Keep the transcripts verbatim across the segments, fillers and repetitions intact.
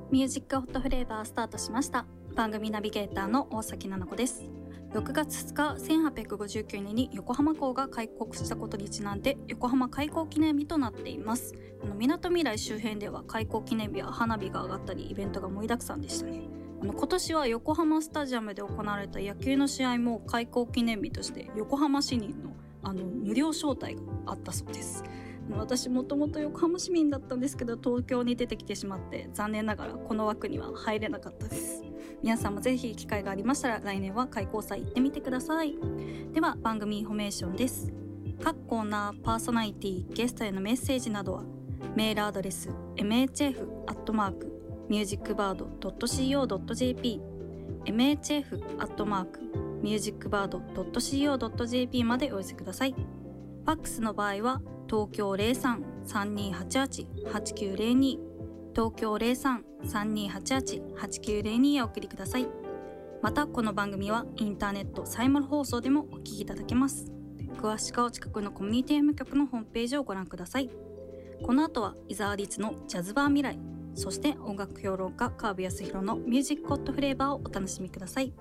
ミュージックホットフレーバースタートしました。番組ナビゲーターの大崎奈々子です。ろくがつふつか、せんはっぴゃくごじゅうきゅうねんに横浜港が開国したことにちなんで横浜開港記念日となっています。あの港未来周辺では開港記念日は花火が上がったりイベントが盛りだくさんでしたね。あの今年は横浜スタジアムで行われた野球の試合も開港記念日として横浜市民のあの無料招待があったそうです。私もともと横浜市民だったんですけど、東京に出てきてしまって残念ながらこの枠には入れなかったです。皆さんもぜひ機会がありましたら来年は開港祭行ってみてください。では番組インフォメーションです。各コーナー、パーソナリティ、ゲストへのメッセージなどはメールアドレス エムエイチエフ アットマーク ミュージックバード ドット シーオー ドット ジェーピー エムエイチエフ アットマーク ミュージックバード ドット シーオー ドット ジェーピー までお寄せください。ファックスの場合は東京 ゼロさん さんにーはちはち はちきゅうゼロに 東京 ゼロさん さんにーはちはち はちきゅうゼロに へお送りください。またこの番組はインターネットサイマル放送でもお聞きいただけます。詳しくはお近くのコミュニティ エム 局のホームページをご覧ください。この後は伊沢律のジャズバー未来、そして音楽評論家川辺康弘のミュージックホットフレーバーをお楽しみください。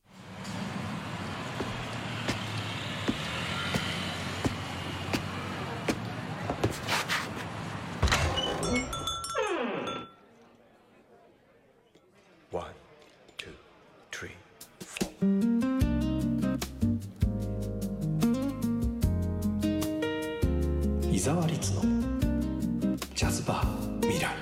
伊沢律のジャズバー未来。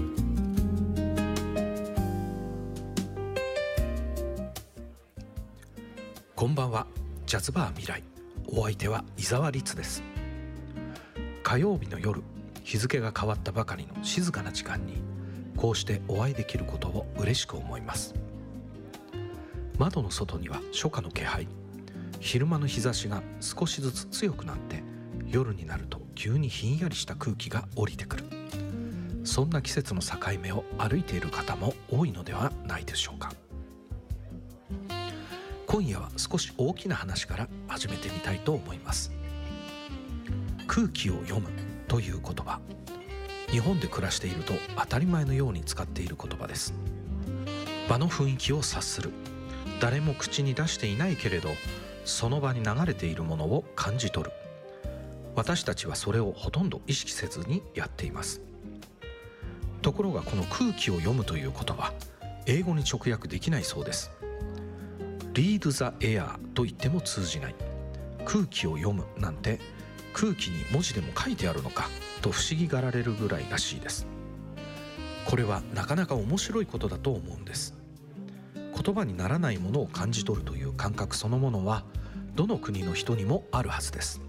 こんばんは。ジャズバー未来、お相手は伊沢律です。火曜日の夜、日付が変わったばかりの静かな時間にこうしてお会いできることを嬉しく思います。窓の外には初夏の気配、昼間の日差しが少しずつ強くなって夜になると急にひんやりした空気が降りてくる。そんな季節の境目を歩いている方も多いのではないでしょうか。今夜は少し大きな話から始めてみたいと思います。空気を読むという言葉、日本で暮らしていると当たり前のように使っている言葉です。場の雰囲気を察する、誰も口に出していないけれどその場に流れているものを感じ取る。私たちはそれをほとんど意識せずにやっています。ところがこの空気を読むという言葉、英語に直訳できないそうです。 Read the air と言っても通じない。空気を読むなんて空気に文字でも書いてあるのかと不思議がられるぐらいらしいです。これはなかなか面白いことだと思うんです。言葉にならないものを感じ取るという感覚そのものはどの国の人にもあるはずです。